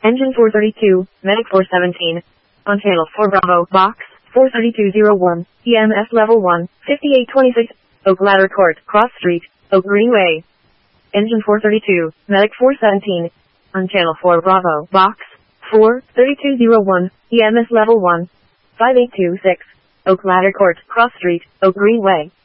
Engine 432, Medic 417. On channel 4 Bravo, box 43201, EMS level 1, 5826, Oak Ladder Court, Cross Street, Oak Greenway. Engine 432, Medic 417. On channel 4 Bravo, box 43201, EMS level 1, 5826, Oak Ladder Court, Cross Street, Oak Greenway.